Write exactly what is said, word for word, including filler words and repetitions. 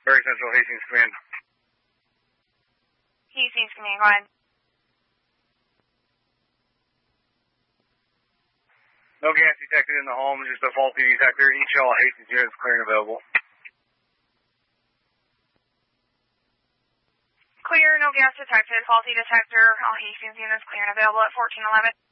Very Central, Hastings Command. Hastings Command, go ahead. No gas detected in the home, just a faulty detector. Each all Hastings units clear and available. Clear, no gas detected. Faulty detector. All Hastings units clear and available at fourteen eleven.